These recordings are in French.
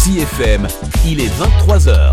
CFM, il est 23h.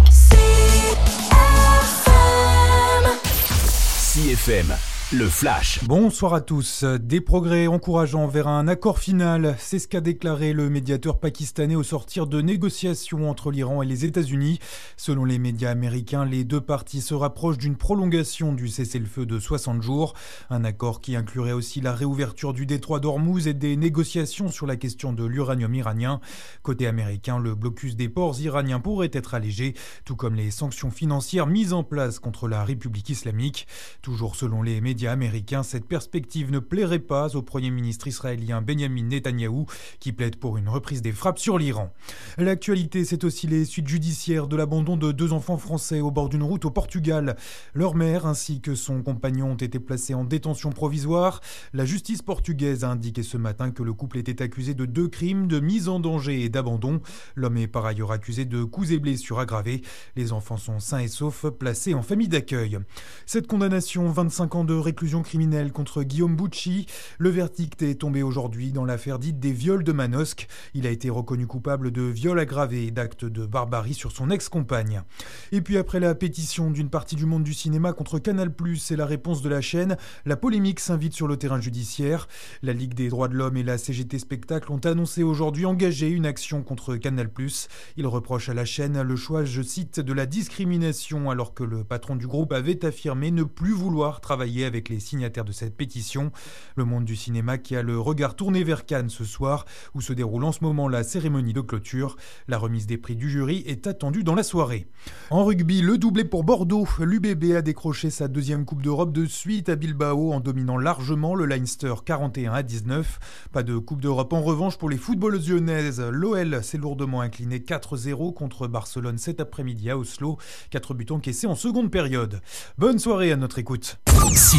CFM, le flash. Bonsoir à tous. Des progrès encourageants vers un accord final, c'est ce qu'a déclaré le médiateur pakistanais au sortir de négociations entre l'Iran et les États-Unis. Selon les médias américains, les deux parties se rapprochent d'une prolongation du cessez-le-feu de 60 jours. Un accord qui inclurait aussi la réouverture du détroit d'Ormuz et des négociations sur la question de l'uranium iranien. Côté américain, le blocus des ports iraniens pourrait être allégé, tout comme les sanctions financières mises en place contre la République islamique. Toujours selon les médias américains, cette perspective ne plairait pas au Premier ministre israélien Benjamin Netanyahou, qui plaide pour une reprise des frappes sur l'Iran. L'actualité, c'est aussi les suites judiciaires de l'abandon de deux enfants français au bord d'une route au Portugal. Leur mère ainsi que son compagnon ont été placés en détention provisoire. La justice portugaise a indiqué ce matin que le couple était accusé de 2 crimes de mise en danger et d'abandon. L'homme est par ailleurs accusé de coups et blessures aggravés. Les enfants sont sains et saufs, placés en famille d'accueil. Cette condamnation, 25 ans de réclusion criminelle contre Guillaume Bucci. Le verdict est tombé aujourd'hui dans l'affaire dite des viols de Manosque. Il a été reconnu coupable de viol aggravé et d'actes de barbarie sur son ex-compagne. Et puis après la pétition d'une partie du monde du cinéma contre Canal+ et la réponse de la chaîne, la polémique s'invite sur le terrain judiciaire. La Ligue des droits de l'homme et la CGT Spectacle ont annoncé aujourd'hui engager une action contre Canal+. Ils reprochent à la chaîne le choix, je cite, de la discrimination, alors que le patron du groupe avait affirmé ne plus vouloir travailler avec les signataires de cette pétition. Le monde du cinéma qui a le regard tourné vers Cannes ce soir, où se déroule en ce moment la cérémonie de clôture. La remise des prix du jury est attendue dans la soirée. En rugby, le doublé pour Bordeaux. L'UBB a décroché sa 2e Coupe d'Europe de suite à Bilbao en dominant largement le Leinster 41-19. Pas de Coupe d'Europe en revanche pour les footballeuses lyonnaises. L'OL s'est lourdement incliné 4-0 contre Barcelone cet après-midi à Oslo. 4 buts encaissés en seconde période. Bonne soirée à notre écoute.